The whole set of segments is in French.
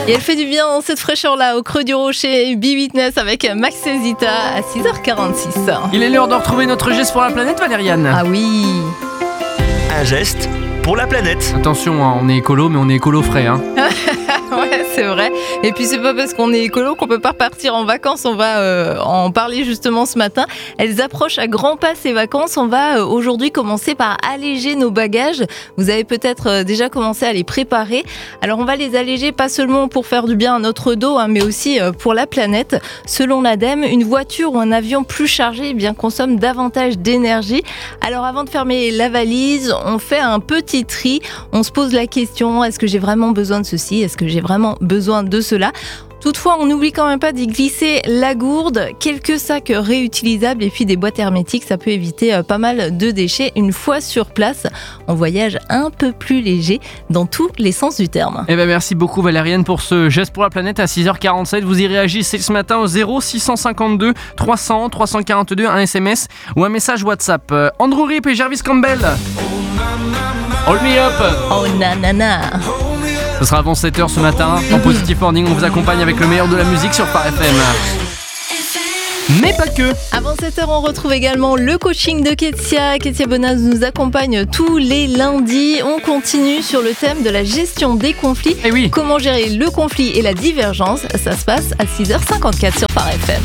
Et elle fait du bien cette fraîcheur-là au creux du rocher. B-Witness avec Max et Zita à 6h46. Il est l'heure de retrouver notre geste pour la planète, Valériane. Ah oui. Un geste pour la planète. Attention, on est écolo, mais on est écolo frais. Ouais, c'est vrai. Et puis c'est pas parce qu'on est écolo qu'on peut pas partir en vacances. On va en parler justement ce matin. Elles approchent à grands pas ces vacances. On va aujourd'hui commencer par alléger nos bagages. Vous avez peut-être déjà commencé à les préparer. Alors on va les alléger pas seulement pour faire du bien à notre dos, mais aussi pour la planète. Selon l'ADEME, une voiture ou un avion plus chargé consomme davantage d'énergie. Alors avant de fermer la valise, on fait un petit tri. On se pose la question, est-ce que j'ai vraiment besoin de ceci ? Est-ce que j'ai vraiment besoin de cela ? Toutefois, on n'oublie quand même pas d'y glisser la gourde, quelques sacs réutilisables et puis des boîtes hermétiques. Ça peut éviter pas mal de déchets. Une fois sur place, on voyage un peu plus léger dans tous les sens du terme. Eh ben merci beaucoup Valériane pour ce geste pour la planète à 6h47. Vous y réagissez ce matin au 0652 300 342, un SMS ou un message WhatsApp. Andrew Rip et Jarvis Campbell. Hold me up. Oh nanana. Ce sera avant 7h ce matin. En Positive Morning, on vous accompagne avec le meilleur de la musique sur Phare FM. Mais pas que. Avant 7h, on retrouve également le coaching de Kétia. Kétia Bonaz nous accompagne tous les lundis. On continue sur le thème de la gestion des conflits. Eh oui. Comment gérer le conflit et la divergence. Ça se passe à 6h54 sur Phare FM.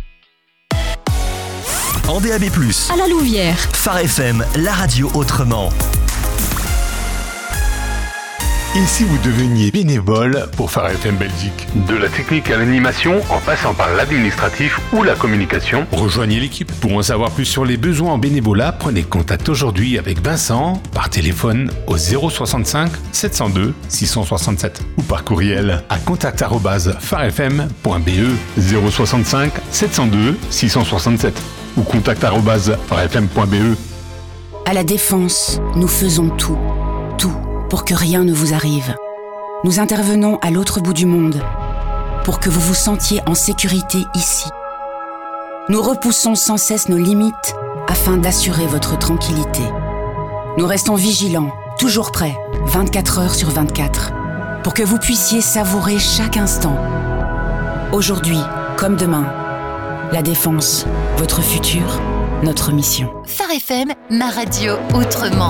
En DAB+, à la Louvière. Phare FM, la radio autrement. Et si vous deveniez bénévole pour Phare FM Belgique ? De la technique à l'animation, en passant par l'administratif ou la communication. Rejoignez l'équipe. Pour en savoir plus sur les besoins en bénévolat, prenez contact aujourd'hui avec Vincent par téléphone au 065 702 667 ou par courriel à contact@pharefm.be 065 702 667 ou contact@pharefm.be. À la Défense, nous faisons tout pour que rien ne vous arrive. Nous intervenons à l'autre bout du monde pour que vous vous sentiez en sécurité ici. Nous repoussons sans cesse nos limites afin d'assurer votre tranquillité. Nous restons vigilants, toujours prêts, 24 heures sur 24, pour que vous puissiez savourer chaque instant. Aujourd'hui, comme demain, la Défense, votre futur, notre mission. Phare FM, ma radio autrement.